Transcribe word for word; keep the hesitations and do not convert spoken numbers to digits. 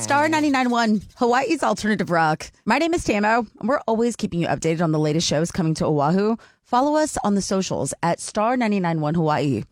Star ninety-nine point one, Hawaii's alternative rock. My name is Tamo, and we're always keeping you updated on the latest shows coming to Oahu. Follow us on the socials at Star ninety-nine point one Hawaii.